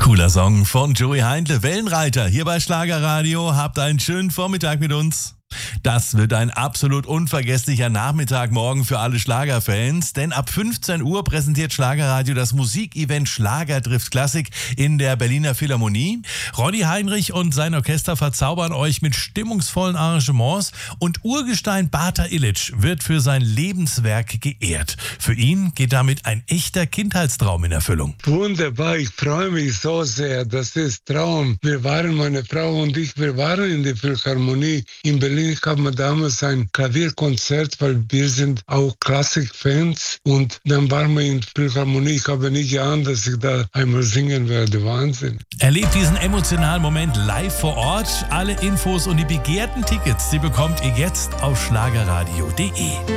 Cooler Song von Joey Heindle, Wellenreiter, hier bei Schlagerradio. Habt einen schönen Vormittag mit uns. Das wird ein absolut unvergesslicher Nachmittag morgen für alle Schlagerfans, denn ab 15 Uhr präsentiert Schlagerradio das Musikevent Schlager trifft Klassik in der Berliner Philharmonie. Ronny Heinrich und sein Orchester verzaubern euch mit stimmungsvollen Arrangements und Urgestein Bata Illich wird für sein Lebenswerk geehrt. Für ihn geht damit ein echter Kindheitstraum in Erfüllung. Wunderbar, ich freue mich so sehr, das ist Traum. Meine Frau und ich, wir waren in der Philharmonie in Berlin. Ich habe mir damals ein Klavierkonzert, weil wir sind auch Klassikfans, und dann waren wir in der Philharmonie. Ich habe nicht geahnt, dass ich da einmal singen werde. Wahnsinn. Erlebt diesen emotionalen Moment live vor Ort. Alle Infos und die begehrten Tickets, die bekommt ihr jetzt auf schlagerradio.de.